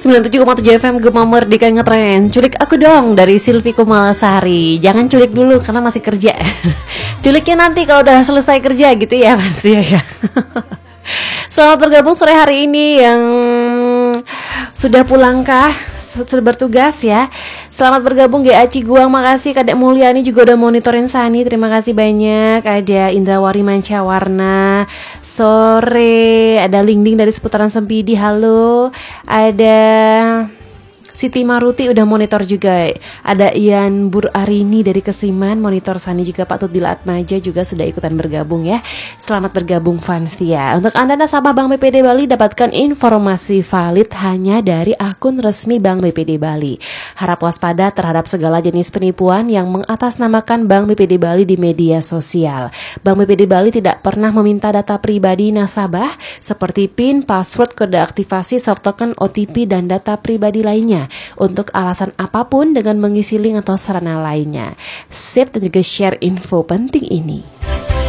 97,7 FM Gema Merdeka ngetren. Culik aku dong dari Silvi Kumalasari. Jangan culik dulu karena masih kerja. Culiknya nanti kalau udah selesai kerja gitu ya pasti ya. Selamat bergabung sore hari ini yang sudah pulangkah, sudah bertugas ya. Selamat bergabung GA Ciguang. Makasih Kadek Mulyani juga udah monitorin Sani. Terima kasih banyak. Ada Indrawari Mancawarna. Sore ada Lingding dari seputaran Sempidi. Halo. Ada Siti Maruti udah monitor juga. Ada Ian Burarini dari Kesiman monitor Sani juga. Pak Tutdila Atmaja juga sudah ikutan bergabung ya. Selamat bergabung fans ya. Untuk Anda nasabah Bank BPD Bali, dapatkan informasi valid hanya dari akun resmi Bank BPD Bali. Harap waspada terhadap segala jenis penipuan yang mengatasnamakan Bank BPD Bali di media sosial. Bank BPD Bali tidak pernah meminta data pribadi nasabah seperti PIN, password, kode aktivasi, soft token, OTP, dan data pribadi lainnya untuk alasan apapun dengan mengisi link atau sarana lainnya. Save dan juga share info penting ini.